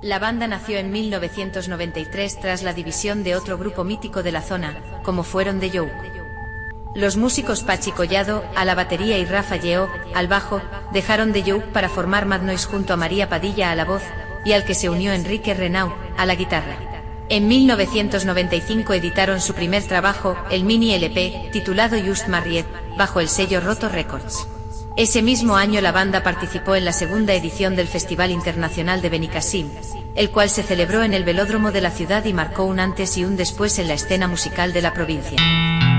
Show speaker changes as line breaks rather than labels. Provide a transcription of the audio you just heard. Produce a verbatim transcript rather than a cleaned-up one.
La banda nació en mil novecientos noventa y tres tras la división de otro grupo mítico de la zona, como fueron The Joke. Los músicos Pachi Collado, a la batería y Rafa Lleó, al bajo, dejaron The Joke para formar Mad Noise junto a María Padilla a la voz, y al que se unió Enrique Renau, a la guitarra. En mil novecientos noventa y cinco editaron su primer trabajo, el mini L P, titulado Just Married, bajo el sello Roto Records. Ese mismo año la banda participó en la segunda edición del Festival Internacional de Benicàssim, el cual se celebró en el velódromo de la ciudad y marcó un antes y un después en la escena musical de la provincia.